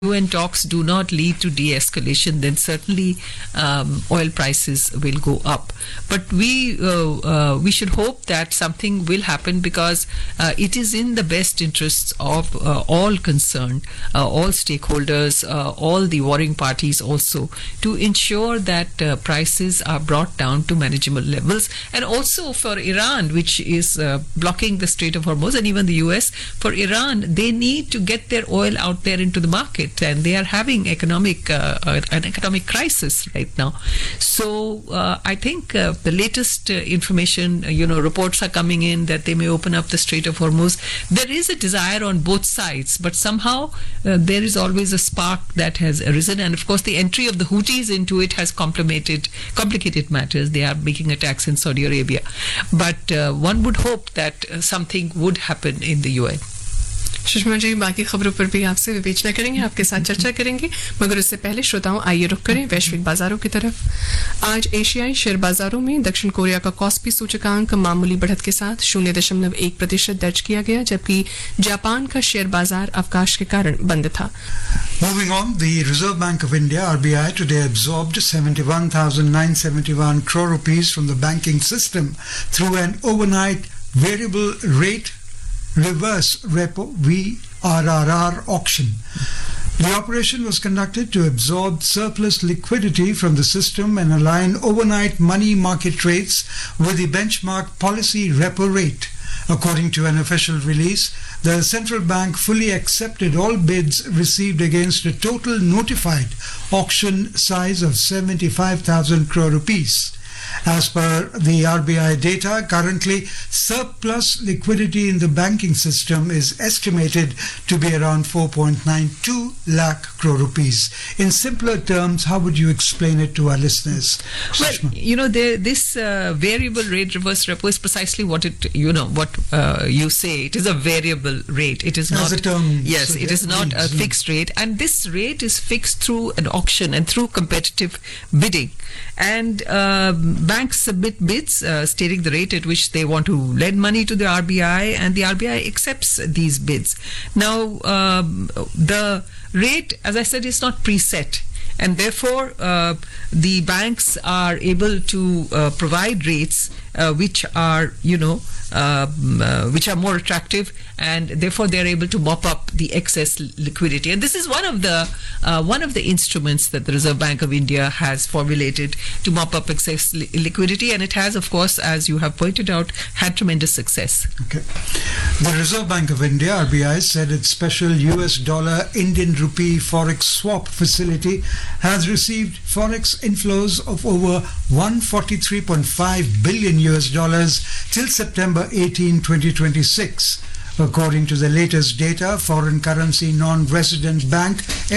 UN talks do not lead to de-escalation, then certainly oil prices will go up. But we should hope that something will happen because it is in the best interests of all concerned, all stakeholders, all the warring parties also, to ensure that prices are brought down to manageable levels. And also for Iran, which is blocking the Strait of Hormuz, and even the US, for Iran, they need to get their oil out there into the market. And they are having an economic crisis right now. So I think the latest information, reports are coming in that they may open up the Strait of Hormuz. There is a desire on both sides, but somehow there is always a spark that has arisen. And of course, the entry of the Houthis into it has complicated matters. They are making attacks in Saudi Arabia. But one would hope that something would happen in the UN. Sushma ji, बाकी खबरों पर भी आपसे विवेचना करेंगे, आपके साथ चर्चा करेंगे, मगर उससे पहले श्रोताओं आइए रुख करें वैश्विक बाजारों की तरफ। आज एशियाई शेयर बाजारों में दक्षिण कोरिया का कॉस्पी सूचकांक मामूली बढ़त के साथ 0.1% दर्ज किया गया, जबकि जापान का शेयर बाजार अवकाश के कारण बंद था। Moving on, the Reserve Bank of India (RBI) today absorbed 71,971 crore rupees from the banking system through an overnight variable rate reverse repo VRRR auction. The operation was conducted to absorb surplus liquidity from the system and align overnight money market rates with the benchmark policy repo rate. According to an official release, the central bank fully accepted all bids received against a total notified auction size of 75,000 crore rupees. As per the RBI data, currently surplus liquidity in the banking system is estimated to be around 4.92 lakh crore rupees. In simpler terms, how would you explain it to our listeners? Well, this variable rate reverse repo is precisely what it, what you say. It is a variable rate. It is not a term. Yes, it is not a fixed rate, and this rate is fixed through an auction and through competitive bidding. And banks submit bids stating the rate at which they want to lend money to the RBI, and the RBI accepts these bids. Now, the rate, as I said, is not preset, and therefore the banks are able to provide rates which are, which are more attractive, and therefore they are able to mop up the excess liquidity. And this is one of the instruments that the Reserve Bank of India has formulated to mop up excess liquidity, and it has, of course, as you have pointed out, had tremendous success. Okay. The Reserve Bank of India (RBI) said its special US dollar Indian rupee forex swap facility has received forex inflows of over $143.5 billion till September 18, 2026. According to the latest data, foreign currency non-resident bank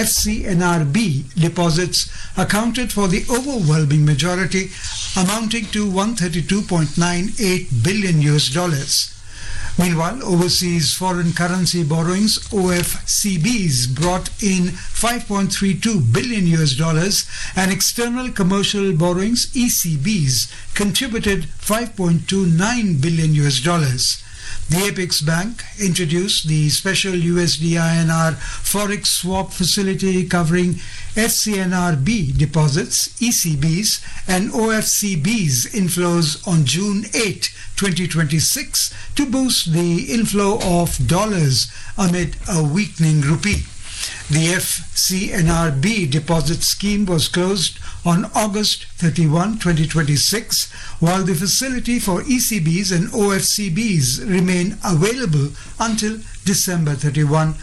FCNRB deposits accounted for the overwhelming majority, amounting to $132.98 billion. Meanwhile, overseas foreign currency borrowings (OFCBs) brought in $5.32 billion, and external commercial borrowings (ECBs) contributed $5.29 billion. The Apex Bank introduced the special USD-INR Forex Swap Facility covering FCNRB deposits, ECBs, and OFCBs inflows on June 8, 2026 to boost the inflow of dollars amid a weakening rupee. The FCNRB deposit scheme was closed on August 31, 2026, while the facility for ECBs and OFCBs remain available until December 31,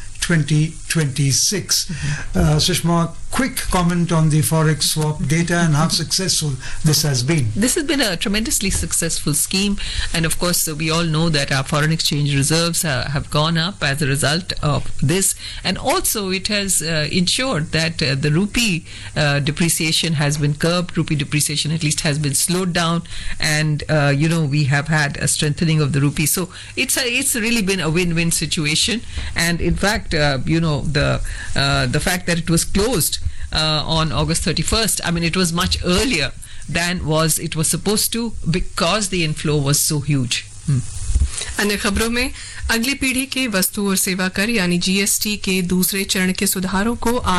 2026. Sushma, quick comment on the forex swap data and how successful this has been. This has been a tremendously successful scheme, and of course we all know that our foreign exchange reserves have gone up as a result of this, and also it has ensured that the rupee depreciation has been curbed. Rupee depreciation at least has been slowed down, and we have had a strengthening of the rupee. So it's really been a win-win situation, and in fact the fact that it was closed on August 31st, I mean, it was much earlier than it was supposed to, because the inflow was so huge. अन्य खबरों में अगली पीढ़ी के वस्तु और सेवा कर यानी जीएसटी के दूसरे चरण के सुधारों को